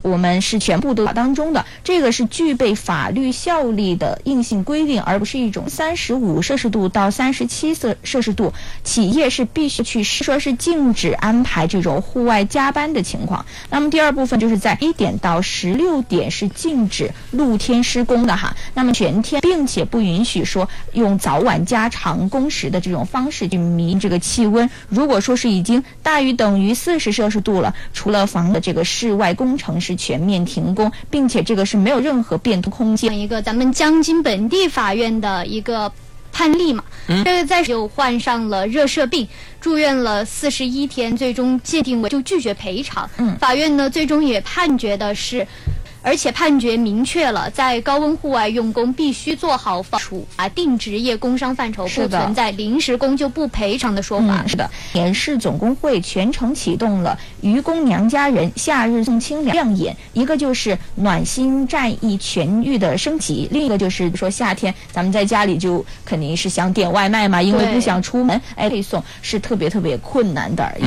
我们是全部都当中的，这个是具备法律效力的硬性规定，而不是一种35摄氏度到37摄氏度，企业是必须去说是禁止安排这种户外加班的情况。那么第二部分就是在1点到16点是禁止露天施工的哈，那么全天，并且不允许说用早晚加长工时的这种方式去弥这个气温。如果说是已经大于等于40摄氏度了，除了房的这个室外工程是全面停工，并且这个是没有任何变动空间。 一个咱们江津本地法院的一个判例嘛，这个在就患上了热射病，住院了41天，最终鉴定为就拒绝赔偿。法院呢最终也判决的是。而且判决明确了，在高温户外用工必须做好处罚定职业工伤范畴，不存在临时工就不赔偿的说法。 是的，演市总工会全程启动了渔工娘家人夏日送清凉演，一个就是暖心战役全域的升级，另一个就是说夏天咱们在家里就肯定是想点外卖嘛，因为不想出门，配送是特别困难的。